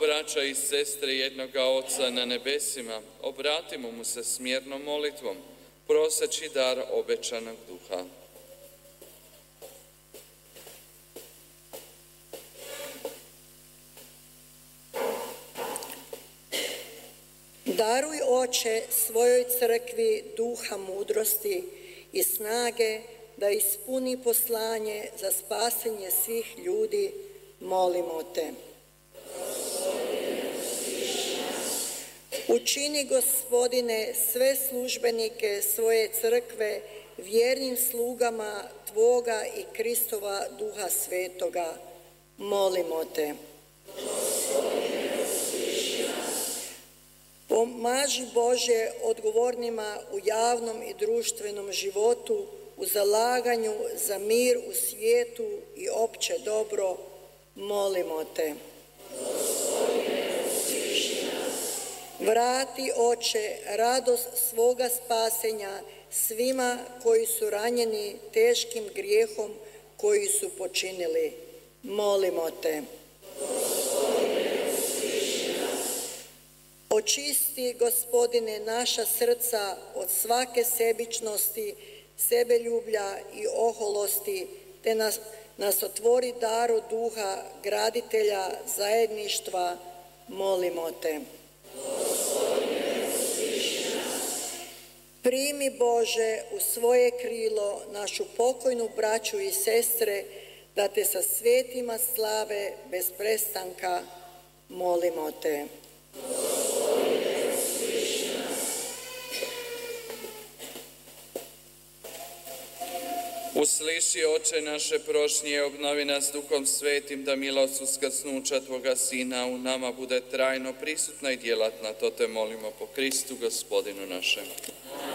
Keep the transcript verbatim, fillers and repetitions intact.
braća i sestre jednoga Oca na nebesima, obratimo mu se smjernom molitvom, proseći dar obećanog duha. Daruj, Oče, svojoj crkvi duha mudrosti i snage da ispuni poslanje za spasenje svih ljudi, molimo te. Učini, Gospodine, sve službenike svoje crkve vjernim slugama Tvoga i Kristova Duha Svetoga, molimo te. Pomaži, Bože, odgovornima u javnom i društvenom životu, u zalaganju za mir u svijetu i opće dobro, molimo te. Vrati, Oče, radost svoga spasenja svima koji su ranjeni teškim grijehom koji su počinili, molimo te. Očisti, Gospodine, naša srca od svake sebičnosti, sebeljublja i oholosti, te nas, nas otvori daru duha graditelja zajedništva, molimo te. Primi, Bože, u svoje krilo našu pokojnu braću i sestre, da te sa svetima slave bez prestanka, molimo te. Usliši, Oče, naše prošnje, obnovi nas Duhom Svetim, da milost uskrsnuća Tvoga Sina u nama bude trajno prisutna i djelatna. To te molimo po Kristu, Gospodinu našem.